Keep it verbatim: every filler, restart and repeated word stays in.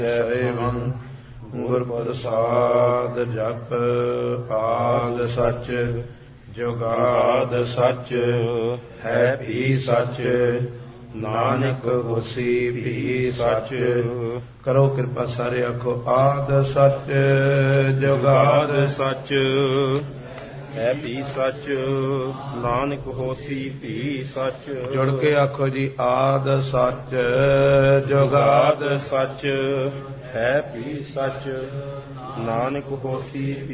ਸੇਵੰ ਗੁਰ ਪ੍ਰਸਾਦ ਜਪ ਆਦ ਸਚ ਜੁਗਾਦ ਸਚ ਹੈ ਵੀ ਸਚ ਨਾਨਕ ਹੋਸੀ ਵੀ ਸਚ। ਕਰੋ ਕਿਰਪਾ ਸਾਰੇ ਆਖੋ ਆਦ ਸਚ ਜੁਗਾਦ ਸਚ ਹੈ ਵੀ ਸਚ ਨਾਨਕ ਹੋਸੀ ਵੀ ਸਚ। ਜੁੜ ਕੇ ਆਖੋ ਜੀ ਆਦ ਸਚ ਜੁਗਾਦ ਸਚ ਹੈ ਵੀ ਸਚ ਨਾਨਕ ਹੋਸੀ